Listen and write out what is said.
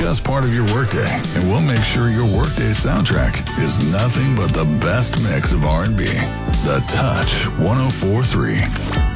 us part of your workday, and we'll make sure your workday soundtrack is nothing but the best mix of R&B. The Touch 104.3.